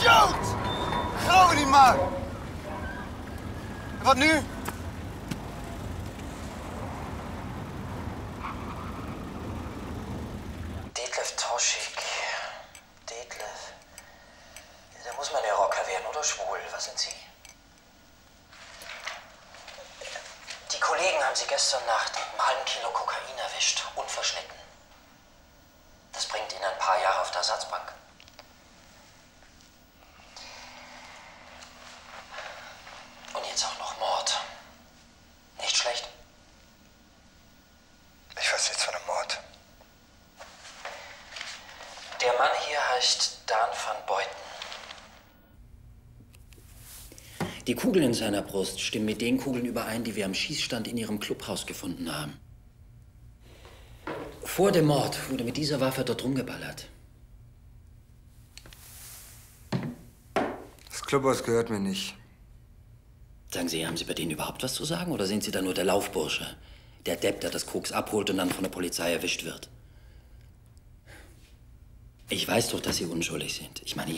Idioot! Geloof niet maar. En wat nu? Detlef Toschig. Detlef. Da muss man ja Rocker werden oder schwul. Was sind Sie? Die Kollegen haben Sie gestern Nacht mit einem halben Kilo Kokain erwischt. Unverschnitten. Das bringt Ihnen ein paar Jahre auf der Ersatzbank. Und jetzt auch noch Mord. Nicht schlecht. Ich weiß nichts von einem Mord. Der Mann hier heißt Dan van Beuten. Die Kugeln in seiner Brust stimmen mit den Kugeln überein, die wir am Schießstand in Ihrem Clubhaus gefunden haben. Vor dem Mord wurde mit dieser Waffe dort rumgeballert. Das Clubhaus gehört mir nicht. Sagen Sie, haben Sie bei denen überhaupt was zu sagen? Oder sind Sie da nur der Laufbursche? Der Depp, der das Koks abholt und dann von der Polizei erwischt wird? Ich weiß doch, dass Sie unschuldig sind. Ich meine,